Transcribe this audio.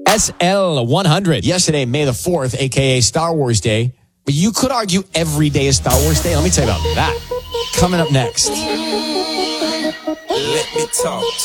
SL100. Yesterday, May the 4th, a.k.a. Star Wars Day. But you could argue every day is Star Wars Day. Let me tell you about that. Coming up next. Let me talk